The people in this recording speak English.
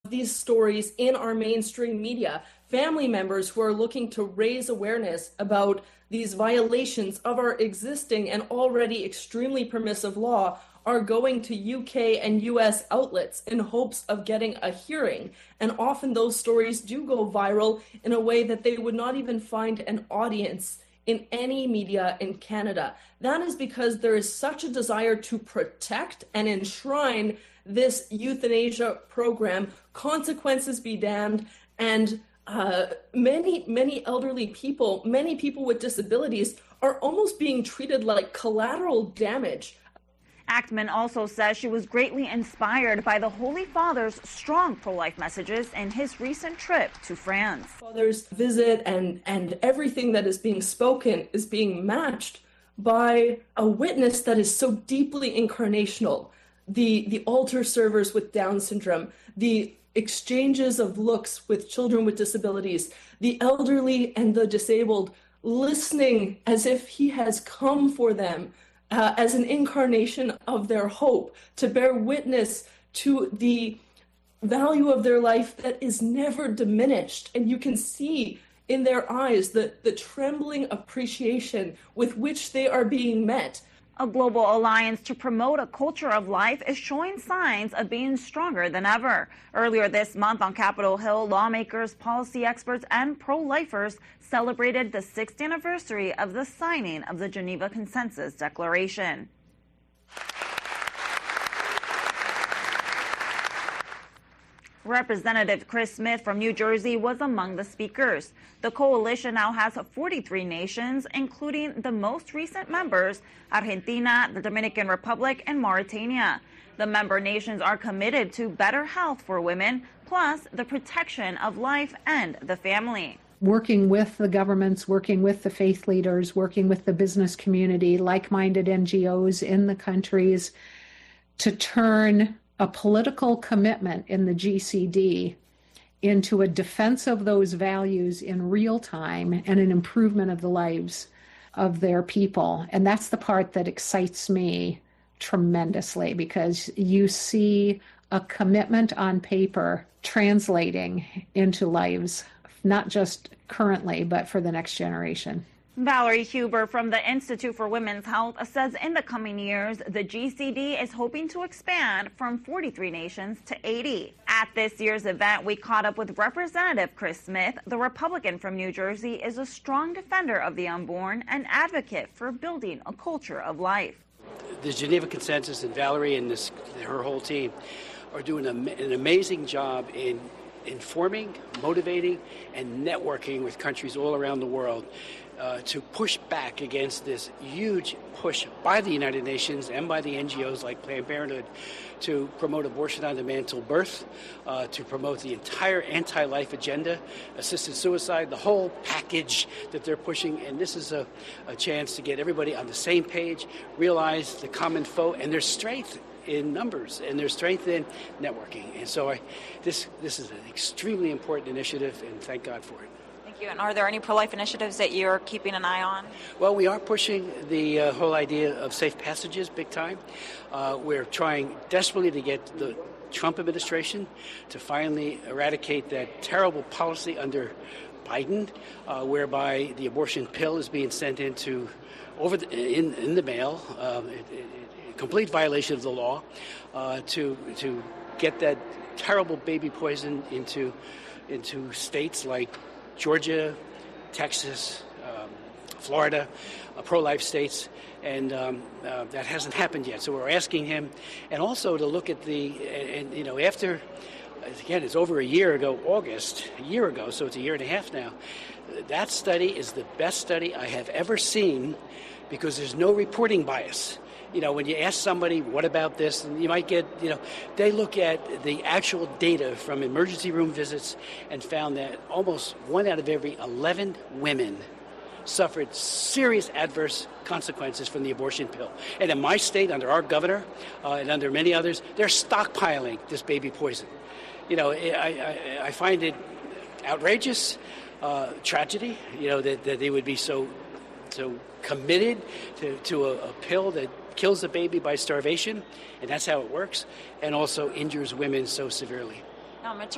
these stories in our mainstream media. Family members who are looking to raise awareness about these violations of our existing and already extremely permissive law are going to UK and US outlets in hopes of getting a hearing. And often those stories do go viral in a way that they would not even find an audience in any media in Canada. That is because there is such a desire to protect and enshrine this euthanasia program, consequences be damned, and many elderly people, many people with disabilities are almost being treated like collateral damage. Ackman also says she was greatly inspired by the Holy Father's strong pro-life messages in his recent trip to France. Father's visit and everything that is being spoken is being matched by a witness that is so deeply incarnational. The altar servers with Down syndrome, the exchanges of looks with children with disabilities, the elderly and the disabled listening as if he has come for them as an incarnation of their hope, to bear witness to the value of their life that is never diminished. And you can see in their eyes the trembling appreciation with which they are being met. A global alliance to promote a culture of life is showing signs of being stronger than ever. Earlier this month on Capitol Hill, lawmakers, policy experts, and pro-lifers celebrated the 6th anniversary of the signing of the Geneva Consensus Declaration. Representative Chris Smith from New Jersey was among the speakers. The coalition now has 43 nations, including the most recent members, Argentina, the Dominican Republic, and Mauritania. The member nations are committed to better health for women, plus the protection of life and the family. Working with the governments, working with the faith leaders, working with the business community, like-minded NGOs in the countries to turn a political commitment in the GCD into a defense of those values in real time and an improvement of the lives of their people. And that's the part that excites me tremendously, because you see a commitment on paper translating into lives, not just currently, but for the next generation. Valerie Huber from the Institute for Women's Health says in the coming years, the GCD is hoping to expand from 43 nations to 80. At this year's event, we caught up with Representative Chris Smith. The Republican from New Jersey is a strong defender of the unborn and advocate for building a culture of life. The Geneva Consensus and Valerie and her whole team are doing an amazing job in informing, motivating, and networking with countries all around the world to push back against this huge push by the United Nations and by the NGOs like Planned Parenthood to promote abortion on demand till birth, to promote the entire anti-life agenda, assisted suicide, the whole package that they're pushing. And this is a chance to get everybody on the same page, realize the common foe and their strength in numbers and their strength in networking. And so this is an extremely important initiative, and thank God for it. Thank you. And are there any pro-life initiatives that you're keeping an eye on? Well, we are pushing the whole idea of safe passages big time. We're trying desperately to get the Trump administration to finally eradicate that terrible policy under Biden, whereby the abortion pill is being sent into in the mail. Complete violation of the law, to get that terrible baby poison into states like Georgia, Texas, Florida, pro-life states, and that hasn't happened yet. So we're asking him, and also to look at after, again, it's over a year ago, so it's a year and a half now. That study is the best study I have ever seen, because there's no reporting bias. When you ask somebody, what about this? And you might get, they look at the actual data from emergency room visits and found that almost 1 out of every 11 women suffered serious adverse consequences from the abortion pill. And in my state, under our governor and under many others, they're stockpiling this baby poison. I find it outrageous, tragedy, that they would be so committed to a pill that kills the baby by starvation, and that's how it works, and also injures women so severely. Now, Mitch